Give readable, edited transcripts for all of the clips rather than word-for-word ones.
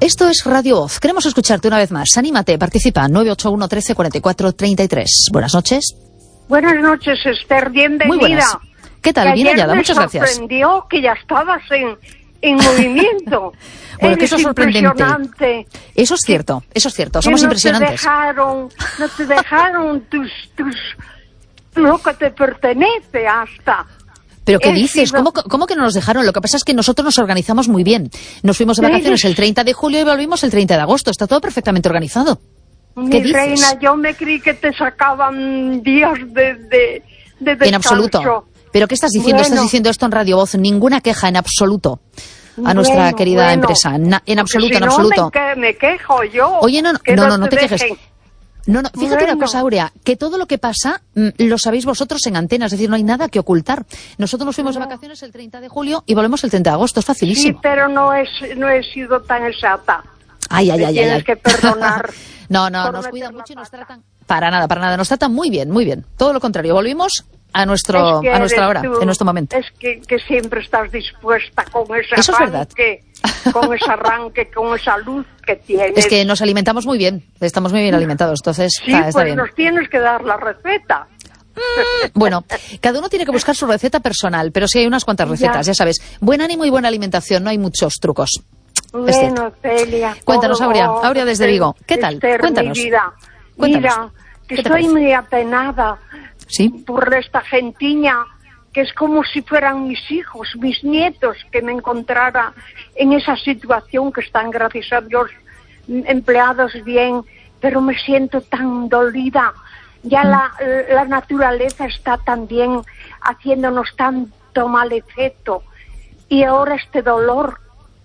Esto es Radio Voz. Queremos escucharte una vez más. Anímate, participa. 981 13 44 33. Buenas noches. Buenas noches, Esther. Bienvenida. Muy buenas. ¿Qué tal? Bien hallada. Muchas gracias. Me sorprendió que ya estabas en movimiento. Bueno, que eso es sorprendente. Impresionante. Eso es cierto, Somos impresionantes. No te dejaron lo que te pertenece hasta. ¿Pero qué dices? ¿Cómo que no nos dejaron? Lo que pasa es que nosotros nos organizamos muy bien. Nos fuimos de vacaciones el 30 de julio y volvimos el 30 de agosto. Está todo perfectamente organizado. ¿Qué dices? Reina, yo me creí que te sacaban días de descanso. En absoluto. ¿Pero qué estás diciendo? Estás diciendo esto en Radio Voz. Ninguna queja, en absoluto. A nuestra querida empresa. En absoluto, si en absoluto. Me quejo yo. Oye, no te quejes. No, fíjate una cosa, Aurea, que todo lo que pasa lo sabéis vosotros en antena, es decir, no hay nada que ocultar. Nosotros nos fuimos de vacaciones el 30 de julio y volvemos el 30 de agosto, es facilísimo. Sí, pero no he sido tan exacta. Ay. Tienes que perdonar. No, nos cuidan mucho y nos tratan... Para nada, nos tratan muy bien. Todo lo contrario, volvimos a nuestra hora, en nuestro momento. Es que siempre estás dispuesta con ese Eso es verdad. Con ese arranque, con esa luz que tienes. Es que nos alimentamos muy bien, estamos muy bien alimentados, entonces sí, está pues bien. Nos tienes que dar la receta. Bueno, cada uno tiene que buscar su receta personal, pero sí hay unas cuantas recetas, ya sabes. Buen ánimo y buena alimentación, no hay muchos trucos. Bueno, Celia. Cuéntanos, Aurea desde Vigo. ¿Qué tal? Cuéntanos. Mi vida. Cuéntanos. Mira, que estoy muy apenada por esta gentiña, que es como si fueran mis hijos, mis nietos, que me encontrara en esa situación que están, gracias a Dios, empleados bien, pero me siento tan dolida. Ya la naturaleza está también haciéndonos tanto mal efecto. Y ahora este dolor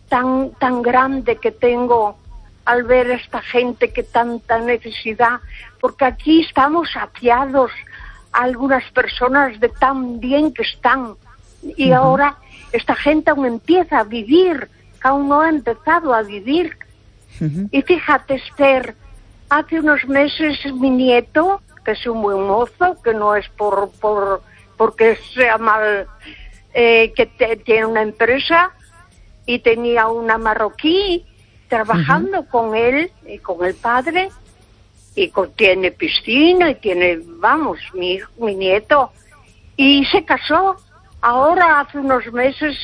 tan grande que tengo al ver a esta gente que tanta necesidad, porque aquí estamos saciados algunas personas de tan bien que están, y ahora esta gente aún empieza a vivir, aún no ha empezado a vivir. Y fíjate, Esther, hace unos meses mi nieto, que es un buen mozo, que no es porque sea mal, que tiene una empresa, y tenía una marroquí trabajando con él y con el padre, y tiene piscina y tiene, mi nieto, y se casó ahora hace unos meses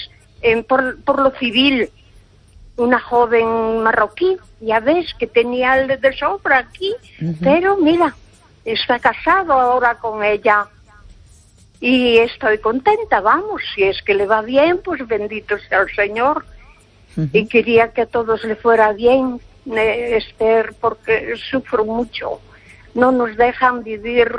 por lo civil, una joven marroquí, ya ves que tenía el de sobra aquí, pero mira, está casado ahora con ella y estoy contenta, si es que le va bien, pues bendito sea el Señor. Y quería que a todos le fuera bien, Esther, porque sufro mucho. No nos dejan vivir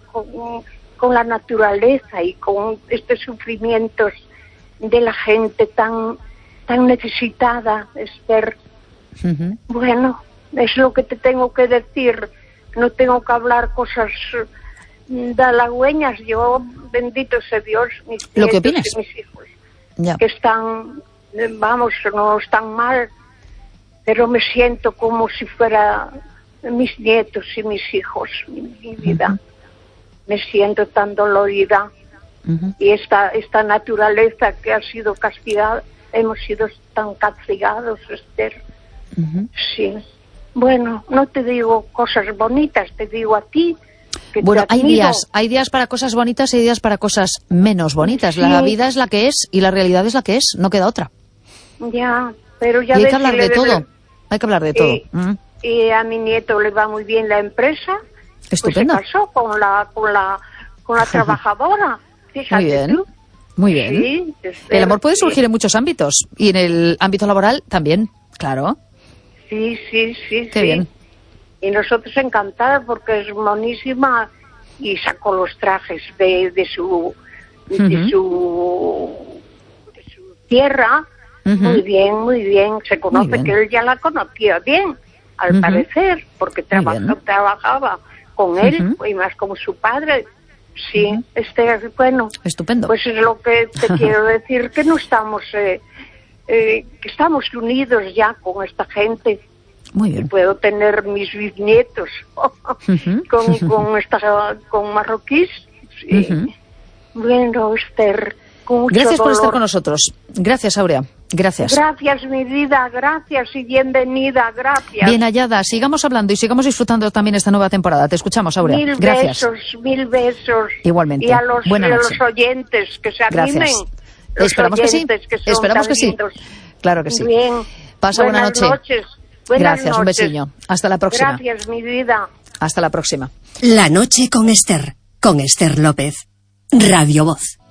con la naturaleza y con estos sufrimientos de la gente tan necesitada, Esther. Bueno, es lo que te tengo que decir. No tengo que hablar cosas de halagüeñas. Yo, bendito sea Dios, mis ¿Lo que nietos opinas? y mis hijos, que están... no están mal, pero me siento como si fuera mis nietos y mis hijos, mi vida. Me siento tan dolorida. Y esta naturaleza que ha sido castigada, hemos sido tan castigados, Esther. Sí. Bueno, no te digo cosas bonitas, te digo a ti. Bueno, hay días para cosas bonitas y hay días para cosas menos bonitas. Sí. La vida es la que es y la realidad es la que es, no queda otra. Ya, pero ya hay que hablar de todo. Hay que hablar de todo. Y a mi nieto le va muy bien la empresa. Estupendo. Pues se casó con la trabajadora. Fíjate. Muy bien. Tú. Muy bien. Sí, el amor puede surgir en muchos ámbitos y en el ámbito laboral también, claro. Sí. Qué bien. Y nosotros encantados porque es monísima y sacó los trajes de su tierra. Muy bien. Se conoce que él ya la conocía bien, al parecer, porque trabajaba con él y más como su padre. Sí, bueno. Estupendo. Pues es lo que te quiero decir, que no estamos, que estamos unidos ya con esta gente. Muy bien. Y puedo tener mis bisnietos con marroquíes. Sí. Bueno, Esther, Gracias por estar con nosotros. Gracias, Áurea. Gracias. Gracias, mi vida. Gracias y bienvenida. Gracias. Bien hallada. Sigamos hablando y sigamos disfrutando también esta nueva temporada. Te escuchamos, Áurea. Gracias. Mil besos. Igualmente. Y a los oyentes que se animen. Gracias. Esperamos que sí. Esperamos que sí. Claro que sí. Bien. Pasa buena noche. Gracias, noches. Un besillo. Hasta la próxima. Gracias, mi vida. Hasta la próxima. La noche con Esther López. Radio Voz.